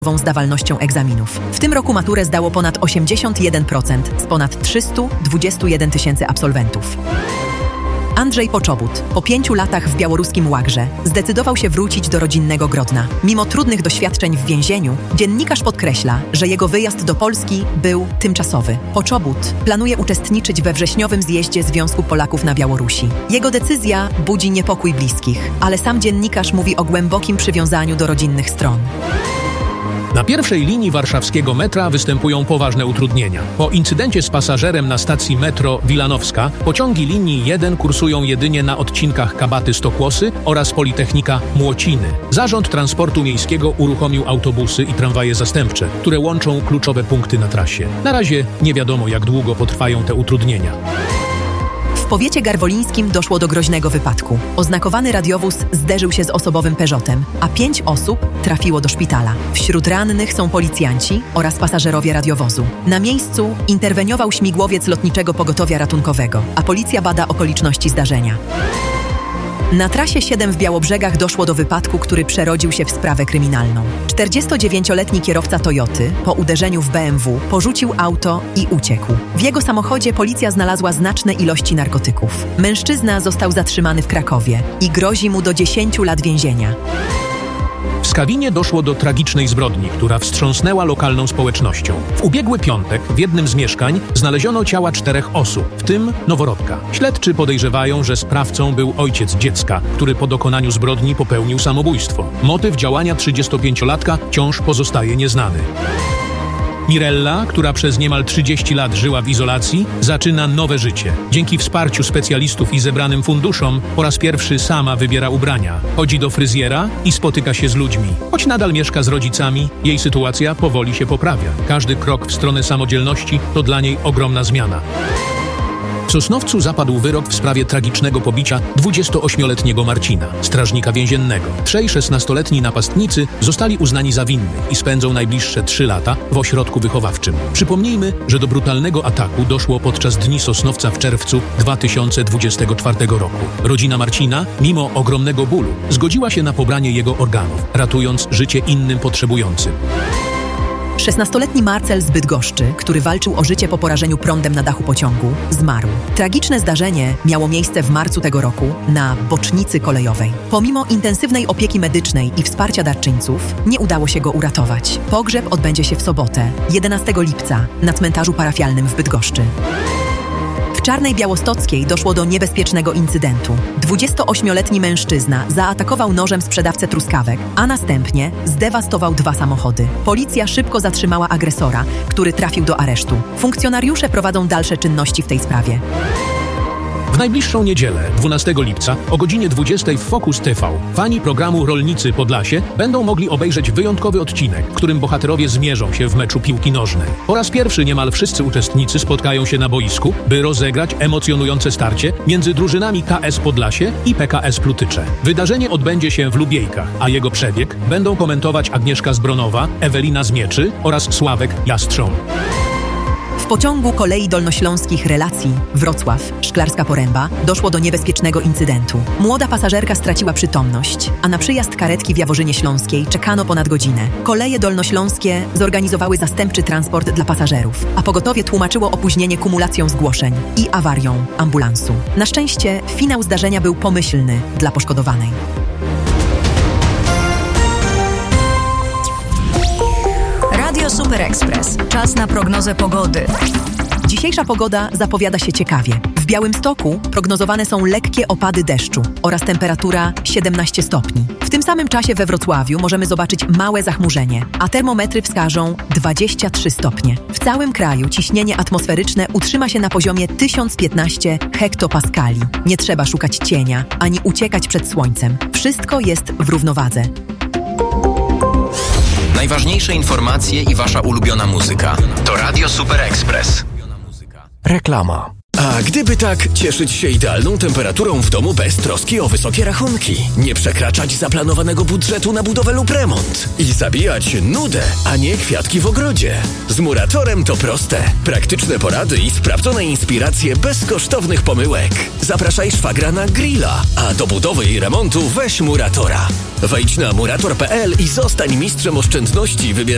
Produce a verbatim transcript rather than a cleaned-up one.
zdawalnością egzaminów. W tym roku maturę zdało ponad osiemdziesiąt jeden procent z ponad trzysta dwadzieścia jeden tysięcy absolwentów. Andrzej Poczobut po pięciu latach w białoruskim łagrze zdecydował się wrócić do rodzinnego Grodna. Mimo trudnych doświadczeń w więzieniu, dziennikarz podkreśla, że jego wyjazd do Polski był tymczasowy. Poczobut planuje uczestniczyć we wrześniowym zjeździe Związku Polaków na Białorusi. Jego decyzja budzi niepokój bliskich, ale sam dziennikarz mówi o głębokim przywiązaniu do rodzinnych stron. Na pierwszej linii warszawskiego metra występują poważne utrudnienia. Po incydencie z pasażerem na stacji metro Wilanowska pociągi linii jeden kursują jedynie na odcinkach Kabaty-Stokłosy oraz Politechnika Młociny. Zarząd Transportu Miejskiego uruchomił autobusy i tramwaje zastępcze, które łączą kluczowe punkty na trasie. Na razie nie wiadomo, jak długo potrwają te utrudnienia. W powiecie garwolińskim doszło do groźnego wypadku. Oznakowany radiowóz zderzył się z osobowym Peugeotem, a pięć osób trafiło do szpitala. Wśród rannych są policjanci oraz pasażerowie radiowozu. Na miejscu interweniował śmigłowiec Lotniczego Pogotowia Ratunkowego, a policja bada okoliczności zdarzenia. Na trasie siedem w Białobrzegach doszło do wypadku, który przerodził się w sprawę kryminalną. czterdziestodziewięcioletni kierowca Toyoty po uderzeniu w B M W porzucił auto i uciekł. W jego samochodzie policja znalazła znaczne ilości narkotyków. Mężczyzna został zatrzymany w Krakowie i grozi mu do dziesięciu lat więzienia. W Skawinie doszło do tragicznej zbrodni, która wstrząsnęła lokalną społecznością. W ubiegły piątek w jednym z mieszkań znaleziono ciała czterech osób, w tym noworodka. Śledczy podejrzewają, że sprawcą był ojciec dziecka, który po dokonaniu zbrodni popełnił samobójstwo. Motyw działania trzydziestopięciolatka wciąż pozostaje nieznany. Mirella, która przez niemal trzydzieści lat żyła w izolacji, zaczyna nowe życie. Dzięki wsparciu specjalistów i zebranym funduszom po raz pierwszy sama wybiera ubrania. Chodzi do fryzjera i spotyka się z ludźmi. Choć nadal mieszka z rodzicami, jej sytuacja powoli się poprawia. Każdy krok w stronę samodzielności to dla niej ogromna zmiana. W Sosnowcu zapadł wyrok w sprawie tragicznego pobicia dwudziestoośmioletniego Marcina, strażnika więziennego. Trzej szesnastoletni napastnicy zostali uznani za winnych i spędzą najbliższe trzy lata w ośrodku wychowawczym. Przypomnijmy, że do brutalnego ataku doszło podczas Dni Sosnowca w czerwcu dwa tysiące dwudziestego czwartego roku. Rodzina Marcina, mimo ogromnego bólu, zgodziła się na pobranie jego organów, ratując życie innym potrzebującym. szesnastoletni Marcel z Bydgoszczy, który walczył o życie po porażeniu prądem na dachu pociągu, zmarł. Tragiczne zdarzenie miało miejsce w marcu tego roku na bocznicy kolejowej. Pomimo intensywnej opieki medycznej i wsparcia darczyńców, nie udało się go uratować. Pogrzeb odbędzie się w sobotę, jedenastego lipca, na cmentarzu parafialnym w Bydgoszczy. W Czarnej Białostockiej doszło do niebezpiecznego incydentu. dwudziestoośmioletni mężczyzna zaatakował nożem sprzedawcę truskawek, a następnie zdewastował dwa samochody. Policja szybko zatrzymała agresora, który trafił do aresztu. Funkcjonariusze prowadzą dalsze czynności w tej sprawie. W najbliższą niedzielę, dwunastego lipca, o godzinie dwudziestej w Focus T V, fani programu Rolnicy Podlasie będą mogli obejrzeć wyjątkowy odcinek, w którym bohaterowie zmierzą się w meczu piłki nożnej. Po raz pierwszy niemal wszyscy uczestnicy spotkają się na boisku, by rozegrać emocjonujące starcie między drużynami K S Podlasie i P K S Plutycze. Wydarzenie odbędzie się w Lubiejkach, a jego przebieg będą komentować Agnieszka Zbronowa, Ewelina Zmieczy oraz Sławek Jastrząb. W pociągu kolei dolnośląskich Relacji Wrocław Szklarska Poręba doszło do niebezpiecznego incydentu. Młoda pasażerka straciła przytomność, a na przyjazd karetki w Jaworzynie Śląskiej czekano ponad godzinę. Koleje dolnośląskie zorganizowały zastępczy transport dla pasażerów, a pogotowie tłumaczyło opóźnienie kumulacją zgłoszeń i awarią ambulansu. Na szczęście finał zdarzenia był pomyślny dla poszkodowanej. Radio Super Express. Czas na prognozę pogody. Dzisiejsza pogoda zapowiada się ciekawie. W Białymstoku prognozowane są lekkie opady deszczu oraz temperatura siedemnaście stopni. W tym samym czasie we Wrocławiu możemy zobaczyć małe zachmurzenie, a termometry wskażą dwadzieścia trzy stopnie. W całym kraju ciśnienie atmosferyczne utrzyma się na poziomie tysiąc piętnaście hektopaskali. Nie trzeba szukać cienia, ani uciekać przed słońcem. Wszystko jest w równowadze. Najważniejsze informacje i wasza ulubiona muzyka. To Radio Super Express. Reklama. A gdyby tak cieszyć się idealną temperaturą w domu bez troski o wysokie rachunki, nie przekraczać zaplanowanego budżetu na budowę lub remont i zabijać nudę, a nie kwiatki w ogrodzie. Z Muratorem to proste. Praktyczne porady i sprawdzone inspiracje bez kosztownych pomyłek. Zapraszaj szwagra na grilla, a do budowy i remontu weź Muratora. Wejdź na murator kropka p l i zostań mistrzem oszczędności wybierając